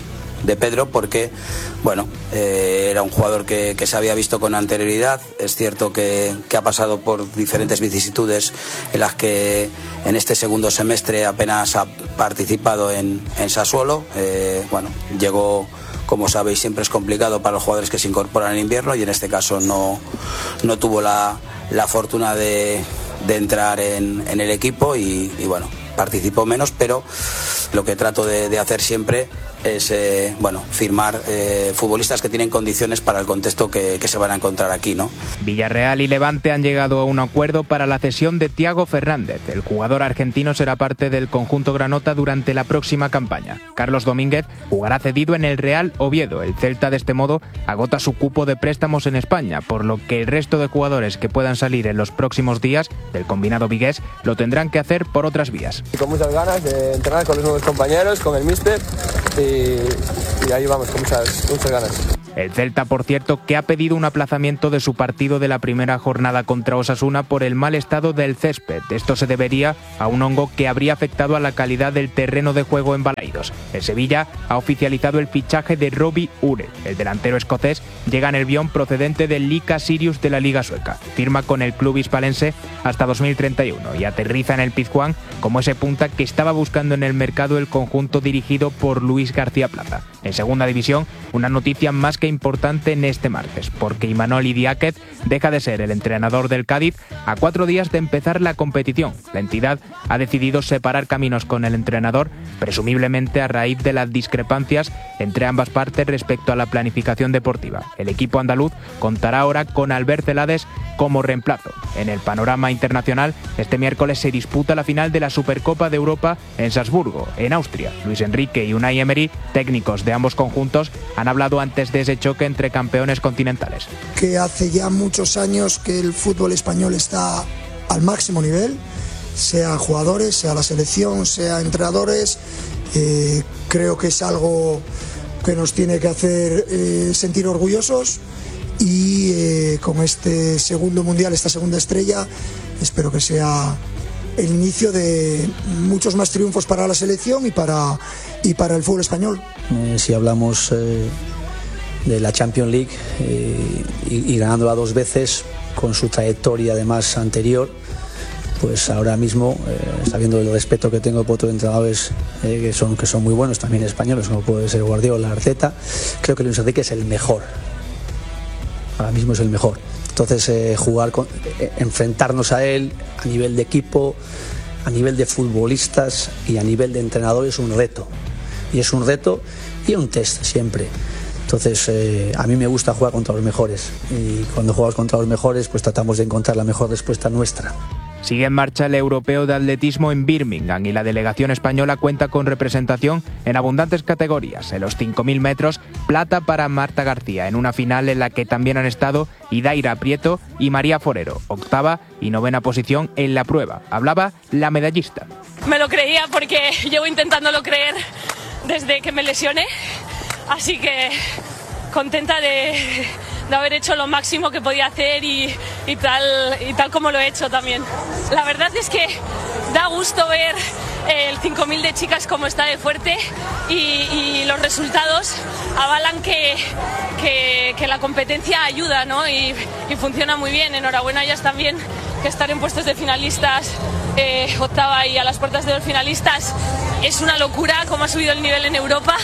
de Pedro, porque bueno, eh, era un jugador que, que se había visto con anterioridad. Es cierto que, que ha pasado por diferentes vicisitudes en las que en este segundo semestre apenas ha participado en, en Sassuolo. Eh, bueno, llegó, como sabéis, siempre es complicado para los jugadores que se incorporan en invierno, y en este caso no, no tuvo la, la fortuna de, de entrar en, en el equipo y, y bueno, participó menos, pero lo que trato de, de hacer siempre es eh, bueno, firmar eh, futbolistas que tienen condiciones para el contexto que, que se van a encontrar aquí, ¿no? Villarreal y Levante han llegado a un acuerdo para la cesión de Thiago Fernández. El jugador argentino será parte del conjunto granota durante la próxima campaña. Carlos Domínguez jugará cedido en el Real Oviedo. El Celta, de este modo, agota su cupo de préstamos en España, por lo que el resto de jugadores que puedan salir en los próximos días del combinado vigués lo tendrán que hacer por otras vías. Y con muchas ganas de entrenar con los nuevos compañeros, con el míster, y y ahí vamos, con muchas, muchas ganas. El Celta, por cierto, que ha pedido un aplazamiento de su partido de la primera jornada contra Osasuna por el mal estado del césped. Esto se debería a un hongo que habría afectado a la calidad del terreno de juego en Balaidos. El Sevilla ha oficializado el fichaje de Robbie Ure. El delantero escocés llega en el Bion procedente del Lika Sirius de la Liga Sueca. Firma con el club hispalense hasta dos mil treinta y uno y aterriza en el Pizjuán como ese punta que estaba buscando en el mercado el conjunto dirigido por Luis García Plaza. En segunda división, una noticia más que importante en este martes, porque Imanol Idiáquez deja de ser el entrenador del Cádiz a cuatro días de empezar la competición. La entidad ha decidido separar caminos con el entrenador, presumiblemente a raíz de las discrepancias entre ambas partes respecto a la planificación deportiva. El equipo andaluz contará ahora con Albert Celades como reemplazo. En el panorama internacional, este miércoles se disputa la final de la Supercopa de Europa en Salzburgo, en Austria. Luis Enrique y Unai Emery, técnicos de ambos conjuntos, han hablado antes de ese choque entre campeones continentales. Que hace ya muchos años que el fútbol español está al máximo nivel, sea jugadores, sea la selección, sea entrenadores. Eh, creo que es algo que nos tiene que hacer eh, sentir orgullosos, y eh, con este segundo mundial, esta segunda estrella, espero que sea el inicio de muchos más triunfos para la selección y para, y para el fútbol español. Eh, si hablamos eh, de la Champions League eh, y, y ganándola dos veces, con su trayectoria además anterior, pues ahora mismo, eh, sabiendo el respeto que tengo por otros entrenadores eh, que, son, que son muy buenos, también españoles, como puede ser Guardiola, Arteta, creo que Luis Enrique es el mejor. Ahora mismo es el mejor. Entonces, eh, jugar con, eh, enfrentarnos a él a nivel de equipo, a nivel de futbolistas y a nivel de entrenadores es un reto. Y es un reto y un test siempre. Entonces, eh, a mí me gusta jugar contra los mejores. Y cuando jugamos contra los mejores, pues tratamos de encontrar la mejor respuesta nuestra. Sigue en marcha el Europeo de Atletismo en Birmingham y la delegación española cuenta con representación en abundantes categorías. En los cinco mil metros, plata para Marta García, en una final en la que también han estado Idaira Prieto y María Forero, octava y novena posición en la prueba. Hablaba la medallista. Me lo creía porque llevo intentándolo creer desde que me lesioné, así que contenta de, de haber hecho lo máximo que podía hacer y, y, tal, y tal como lo he hecho también. La verdad es que da gusto ver el cinco mil de chicas como está de fuerte y, y los resultados avalan que, que, que la competencia ayuda, ¿no? y, y funciona muy bien. Enhorabuena a ellas también, que estar en puestos de finalistas, eh, octava y a las puertas de los finalistas, es una locura cómo ha subido el nivel en Europa.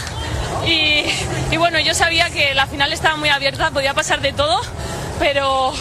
Y, y bueno, yo sabía que la final estaba muy abierta, podía pasar de todo, pero,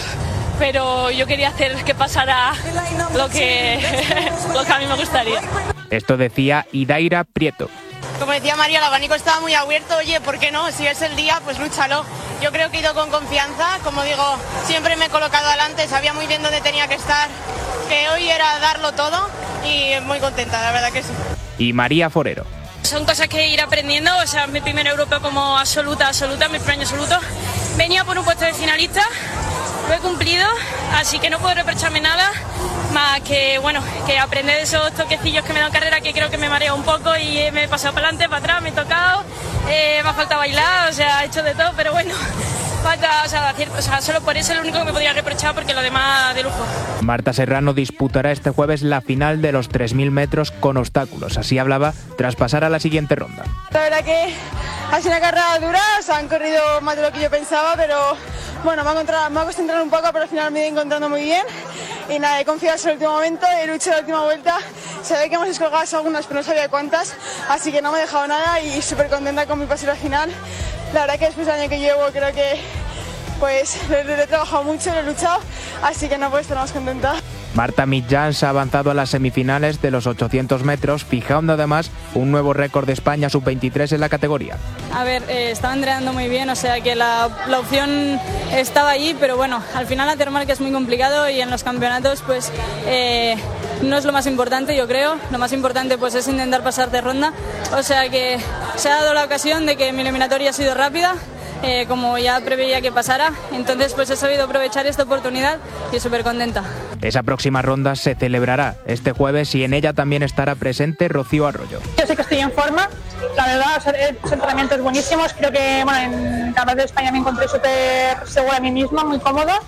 pero yo quería hacer que pasara lo que, lo que a mí me gustaría. Esto decía Idaira Prieto. Como decía María, el abanico estaba muy abierto. Oye, ¿por qué no? Si es el día, pues lúchalo. Yo creo que he ido con confianza. Como digo, siempre me he colocado adelante, sabía muy bien dónde tenía que estar, que hoy era darlo todo y muy contenta, la verdad que sí. Y María Forero. Son cosas que ir aprendiendo, o sea, mi primer europeo como absoluta, absoluta, mi primer año absoluto. Venía por un puesto de finalista, lo he cumplido, así que no puedo reprocharme nada, más que, bueno, que aprender de esos toquecillos que me dan carrera, que creo que me mareo un poco y me he pasado para adelante, para atrás, me he tocado, eh, me ha faltado bailar, o sea, he hecho de todo, pero bueno, falta, o sea, acierto, o sea, solo por eso es lo único que me podría reprochar, porque lo demás de lujo. Marta Serrano disputará este jueves la final de los tres mil metros con obstáculos. Así hablaba tras pasar a la siguiente ronda. La verdad que ha sido una carrera dura, o sea, han corrido más de lo que yo pensaba, pero bueno, me ha, encontrado, me ha costado entrar un poco, pero al final me he ido encontrando muy bien. Y nada, he confiado hasta el último momento, he luchado la última vuelta. Se ve que hemos descolgado algunas, pero no sabía cuántas, así que no me he dejado nada y súper contenta con mi pase a la final. La verdad que después del año que llevo creo que pues le, le he trabajado mucho, le he luchado, así que no puedo estar más contenta. Marta Mitjans ha avanzado a las semifinales de los ochocientos metros, fijando además un nuevo récord de España sub veintitrés en la categoría. A ver, eh, estaba entrenando muy bien, o sea que la, la opción estaba allí, pero bueno, al final la termarca es muy complicado y en los campeonatos pues eh, no es lo más importante, yo creo. Lo más importante pues es intentar pasar de ronda, o sea que se ha dado la ocasión de que mi eliminatoria ha sido rápida. Eh, como ya preveía que pasara, entonces pues he sabido aprovechar esta oportunidad y súper contenta. Esa próxima ronda se celebrará este jueves y en ella también estará presente Rocío Arroyo. Yo sé que estoy en forma, la verdad, los entrenamientos buenísimos, creo que bueno, en el Campeonato de España me encontré súper segura de mí misma, muy cómoda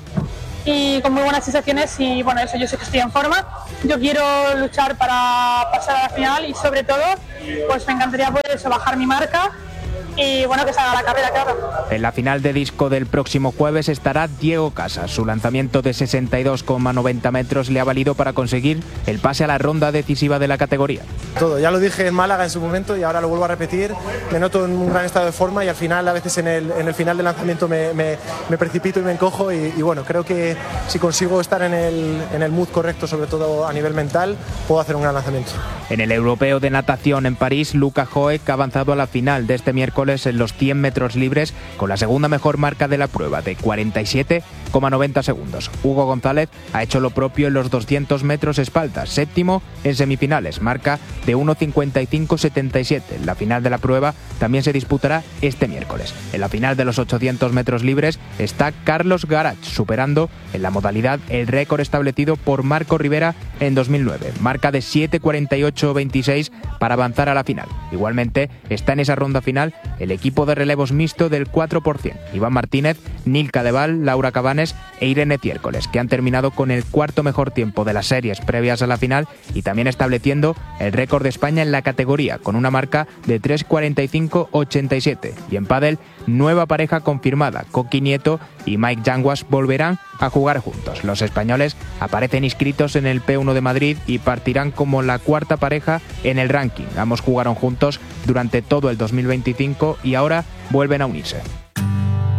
y con muy buenas sensaciones y bueno, eso, yo sé que estoy en forma. Yo quiero luchar para pasar a la final y sobre todo pues me encantaría poder eso, bajar mi marca y bueno, que salga la carrera, claro. En la final de disco del próximo jueves estará Diego Casas. Su lanzamiento de sesenta y dos coma noventa metros le ha valido para conseguir el pase a la ronda decisiva de la categoría. Todo, ya lo dije en Málaga en su momento y ahora lo vuelvo a repetir. Me noto en un gran estado de forma y al final, a veces en el, en el final del lanzamiento me, me, me precipito y me encojo y, y bueno, creo que si consigo estar en el, en el mood correcto, sobre todo a nivel mental, puedo hacer un gran lanzamiento. En el Europeo de Natación en París, Luka Hoek ha avanzado a la final de este miércoles en los cien metros libres con la segunda mejor marca de la prueba de cuarenta y siete coma noventa segundos. Hugo González ha hecho lo propio en los doscientos metros espalda, séptimo en semifinales, marca de uno cincuenta y cinco setenta y siete. La final de la prueba también se disputará este miércoles. En la final de los ochocientos metros libres está Carlos Garach, superando en la modalidad el récord establecido por Marco Rivera en dos mil nueve, marca de siete cuarenta y ocho veintiséis para avanzar a la final. Igualmente está en esa ronda final el equipo de relevos mixto del cuatro por ciento, Iván Martínez, Nil Cadeval, Laura Cabanes e Irene Ciércoles, que han terminado con el cuarto mejor tiempo de las series previas a la final y también estableciendo el récord de España en la categoría, con una marca de tres cuarenta y cinco ochenta y siete. Y en pádel, nueva pareja confirmada, Coqui Nieto y Mike Yanguas volverán a jugar juntos. Los españoles aparecen inscritos en el P uno de Madrid y partirán como la cuarta pareja en el ranking. Ambos jugaron juntos durante todo el dos mil veinticinco y ahora vuelven a unirse.